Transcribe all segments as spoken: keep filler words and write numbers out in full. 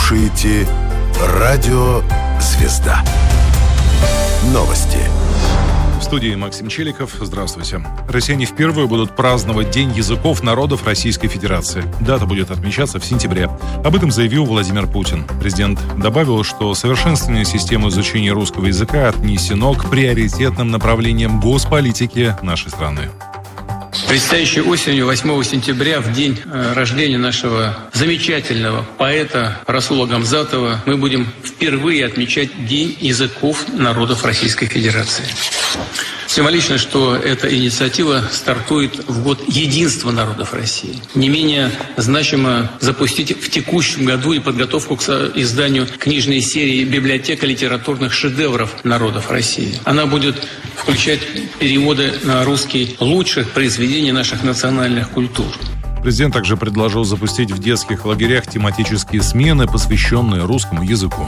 слушаете Радио «Звезда». Новости. В студии Максим Челиков. Здравствуйте. Россияне впервые будут праздновать День языков народов Российской Федерации. Дата будет отмечаться в сентябре. Об этом заявил Владимир Путин. Президент добавил, что совершенствование системы изучения русского языка отнесено к приоритетным направлениям госполитики нашей страны. Предстоящей осенью, восьмого сентября, в день рождения нашего замечательного поэта Расула Гамзатова, мы будем впервые отмечать День языков народов Российской Федерации. Символично, что эта инициатива стартует в год единства народов России. Не менее значимо запустить в текущем году и подготовку к изданию книжной серии «Библиотека литературных шедевров народов России». Она будет включать переводы на русский лучших произведений наших национальных культур. Президент также предложил запустить в детских лагерях тематические смены, посвященные русскому языку.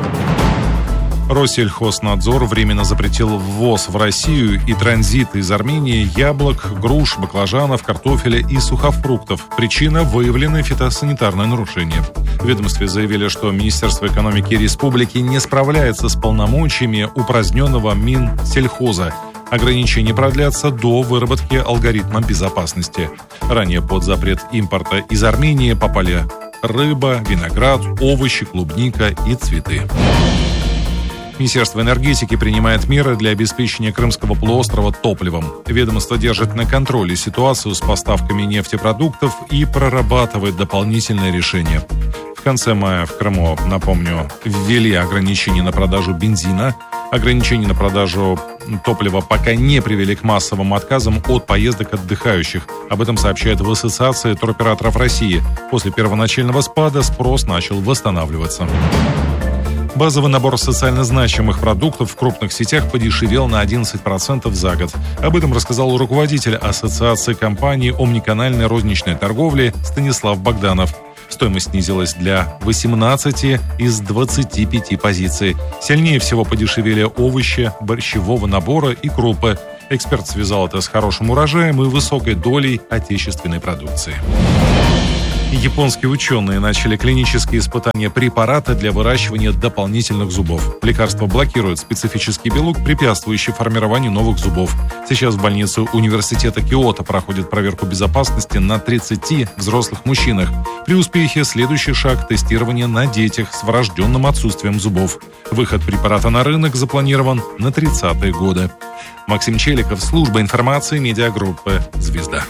Россельхознадзор временно запретил ввоз в Россию и транзит из Армении яблок, груш, баклажанов, картофеля и сухофруктов. Причина – выявлены фитосанитарные нарушения. В ведомстве заявили, что Министерство экономики республики не справляется с полномочиями упраздненного Минсельхоза. Ограничения продлятся до выработки алгоритма безопасности. Ранее под запрет импорта из Армении попали рыба, виноград, овощи, клубника и цветы. Министерство энергетики принимает меры для обеспечения Крымского полуострова топливом. Ведомство держит на контроле ситуацию с поставками нефтепродуктов и прорабатывает дополнительные решения. В конце мая в Крыму, напомню, ввели ограничения на продажу бензина. Ограничения на продажу топлива пока не привели к массовым отказам от поездок отдыхающих. Об этом сообщает в Ассоциации туроператоров России. После первоначального спада спрос начал восстанавливаться. Базовый набор социально значимых продуктов в крупных сетях подешевел на одиннадцать процентов за год. Об этом рассказал руководитель Ассоциации компаний омниканальной розничной торговли Станислав Богданов. Стоимость снизилась для восемнадцати из двадцати пяти позиций. Сильнее всего подешевели овощи, борщевого набора и крупы. Эксперт связал это с хорошим урожаем и высокой долей отечественной продукции. Японские ученые начали клинические испытания препарата для выращивания дополнительных зубов. Лекарство блокирует специфический белок, препятствующий формированию новых зубов. Сейчас в больнице университета Киото проходит проверку безопасности на тридцати взрослых мужчинах. При успехе следующий шаг – тестирование на детях с врожденным отсутствием зубов. Выход препарата на рынок запланирован на тридцатые годы. Максим Челиков, служба информации медиагруппы «Звезда».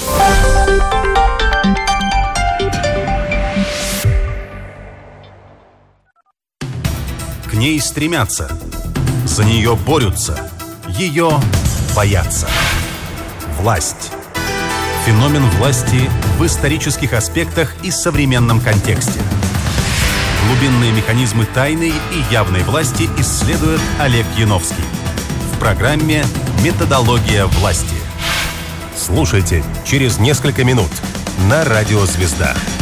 К ней стремятся, за нее борются, ее боятся. Власть. Феномен власти в исторических аспектах и современном контексте. Глубинные механизмы тайной и явной власти исследует Олег Яновский в программе «Методология власти». Слушайте через несколько минут на Радио «Звезда».